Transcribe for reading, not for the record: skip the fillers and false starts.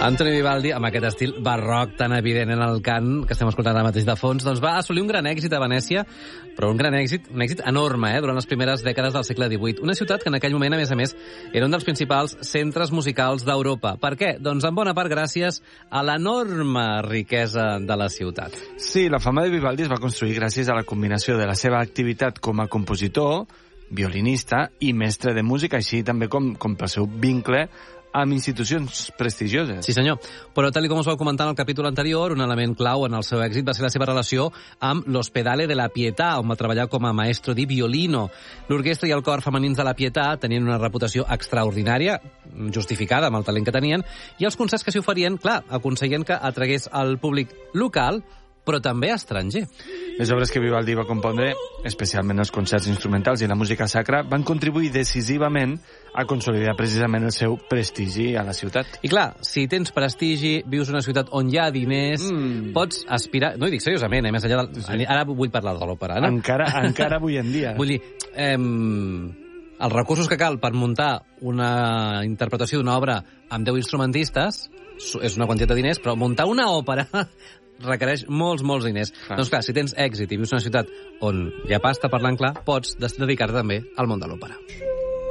Antoni Vivaldi, amb aquest estil barroc tan evident en el cant que estem escoltant ara mateix de fons, doncs va assolir un gran èxit a Venècia, però un èxit enorme, durant les primeres dècades del segle XVIII. Una ciutat que en aquell moment, a més, era un dels principals centres musicals d'Europa. Per què? Doncs en bona part gràcies a l'enorme riquesa de la ciutat. Sí, la fama de Vivaldi es va construir gràcies a la combinació de la seva activitat com a compositor, violinista i mestre de música, així també com pel seu vincle amb institucions prestigioses. Sí, senyor. Però, tal com us vau comentar en el capítol anterior, un element clau en el seu èxit va ser la seva relació amb l'Ospedale de la Pietà, on va treballar com a maestro di violino. L'orquestra i el cor femenins de la Pietà tenien una reputació extraordinària, justificada amb el talent que tenien, i els concerts que s'hi oferien, clar, aconseguien que atragués al públic local, però també estranger. Les obres que Vivaldi va compondre, especialment els concerts instrumentals i la música sacra, van contribuir decisivament a consolidar precisament el seu prestigi a la ciutat. I clar, si tens prestigi, vius en una ciutat on hi ha diners, pots aspirar... No ho dic seriosament, més enllà del... Sí. Ara vull parlar de l'òpera, no? Encara avui en dia. Vull dir, els recursos que cal per muntar una interpretació d'una obra amb 10 instrumentistes és una quantitat de diners, però muntar una òpera requereix molts diners. Doncs clar, si tens èxit i vius en una ciutat on hi ha pasta, parlant clar, pots dedicar-te també al món de l'òpera.